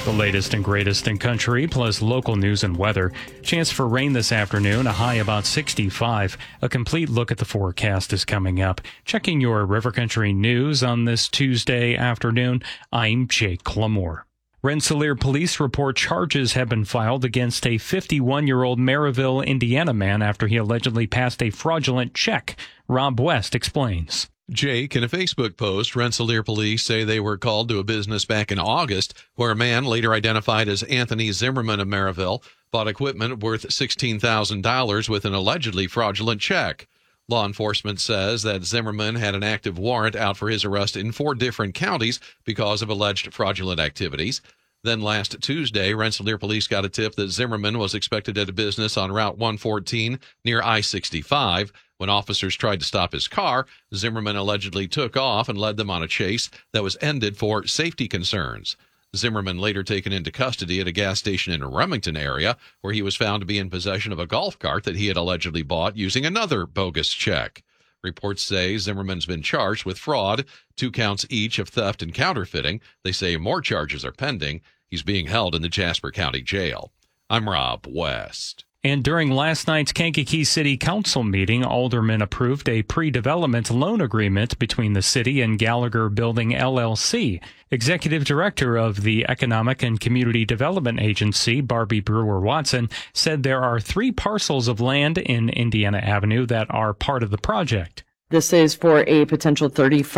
The latest and greatest in country, plus local news and weather. Chance for rain this afternoon, a high about 65. A complete look at the forecast is coming up. Checking your River Country news on this Tuesday afternoon, I'm Jake Clamore. Rensselaer police report charges have been filed against a 51-year-old Maryville, Indiana man after he allegedly passed a fraudulent check. Rob West explains. Jake, in a Facebook post, Rensselaer police say they were called to a business back in August where a man, later identified as Anthony Zimmerman of Maryville, bought equipment worth $16,000 with an allegedly fraudulent check. Law enforcement says that Zimmerman had an active warrant out for his arrest in 4 different counties because of alleged fraudulent activities. Then last Tuesday, Rensselaer police got a tip that Zimmerman was expected at a business on Route 114 near I-65. When officers tried to stop his car, Zimmerman allegedly took off and led them on a chase that was ended for safety concerns. Zimmerman later taken into custody at a gas station in the Remington area, where he was found to be in possession of a golf cart that he had allegedly bought using another bogus check. Reports say Zimmerman's been charged with fraud, 2 counts each of theft and counterfeiting. They say more charges are pending. He's being held in the Jasper County Jail. I'm Rob West. And during last night's Kankakee City Council meeting, aldermen approved a pre-development loan agreement between the city and Gallagher Building LLC. Executive Director of the Economic and Community Development Agency, Barbie Brewer-Watson, said there are 3 parcels of land in Indiana Avenue that are part of the project. This is for a potential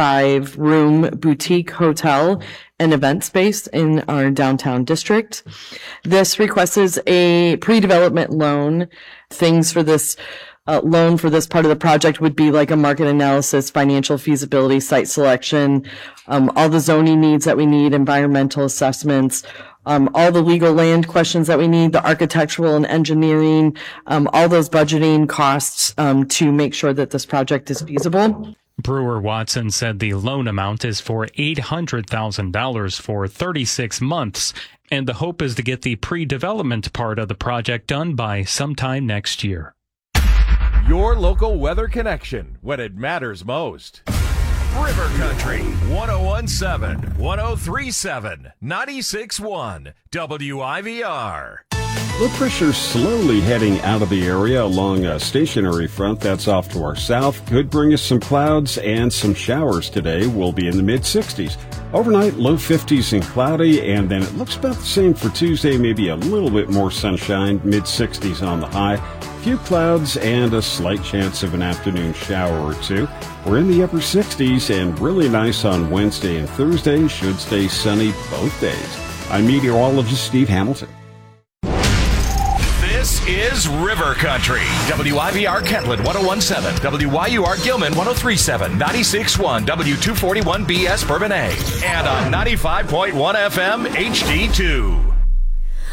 35-room boutique hotel and event space in our downtown district. This request is a pre-development loan. Things for this loan for this part of the project would be like a market analysis, financial feasibility, site selection, all the zoning needs that we need, environmental assessments, all the legal land questions that we need, the architectural and engineering, all those budgeting costs to make sure that this project is feasible. Brewer-Watson said the loan amount is for $800,000 for 36 months, and the hope is to get the pre-development part of the project done by sometime next year. Your local weather connection when it matters most. River Country 101.7, 103.7, 96.1, WIVR. Low pressure slowly heading out of the area along a stationary front that's off to our south. Could bring us some clouds and some showers today. We'll be in the mid-60s. Overnight, low 50s and cloudy, and then it looks about the same for Tuesday, maybe a little bit more sunshine, mid-60s on the high. Few clouds and a slight chance of an afternoon shower or 2. We're in the upper 60s and really nice on Wednesday and Thursday. Should stay sunny both days. I'm meteorologist Steve Hamilton. This is River Country. WIVR Kentland 101.7, WYUR Gilman 103.7, 96.1, W241BS Bourbonnais, and on 95.1 FM HD2.